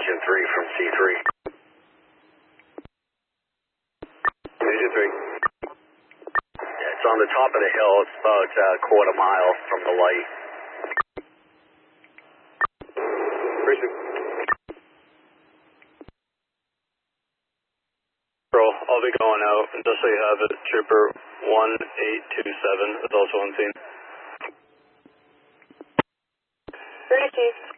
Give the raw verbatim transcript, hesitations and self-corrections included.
Agent three from C three. Agent three. Yeah, it's on the top of the hill. It's about a quarter mile from the light. Precinct. I'll be going out, and just so you have it, Trooper one eight two seven is also on scene. Thirty Chief.